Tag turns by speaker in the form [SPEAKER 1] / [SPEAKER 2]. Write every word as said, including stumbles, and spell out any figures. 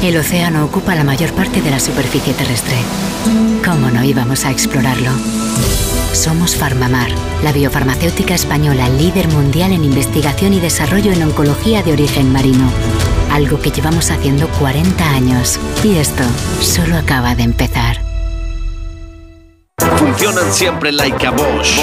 [SPEAKER 1] El océano ocupa la mayor parte de la superficie terrestre. ¿Cómo no íbamos a explorarlo? Somos Farmamar, la biofarmacéutica española líder mundial en investigación y desarrollo en oncología de origen marino. Algo que llevamos haciendo cuarenta años. Y esto solo acaba de empezar.
[SPEAKER 2] Funcionan siempre like a Bosch.